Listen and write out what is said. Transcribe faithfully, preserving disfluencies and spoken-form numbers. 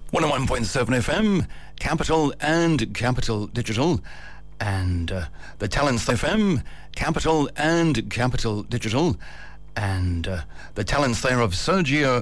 one oh one point seven F M, Capital and Capital Digital, and uh, the Talents F M, Capital and Capital Digital, and uh, the talents there of Sergio